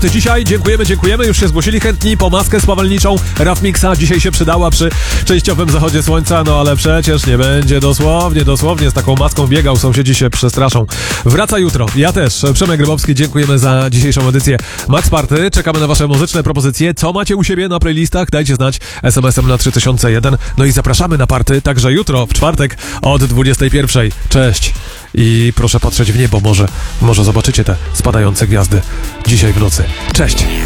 party dzisiaj. Dziękujemy. Już się zgłosili chętni po maskę spawalniczą Raf Mixa. Dzisiaj się przydała przy częściowym zachodzie słońca, no ale przecież nie będzie dosłownie z taką maską biegał. Sąsiedzi się przestraszą. Wraca jutro. Ja też. Przemek Grybowski, dziękujemy za dzisiejszą edycję Max Party. Czekamy na wasze muzyczne propozycje. Co macie u siebie na playlistach? Dajcie znać SMS-em na 3001. No i zapraszamy na party także jutro, w czwartek od 21. Cześć. I proszę patrzeć w niebo, może zobaczycie te spadające gwiazdy dzisiaj w nocy. Cześć!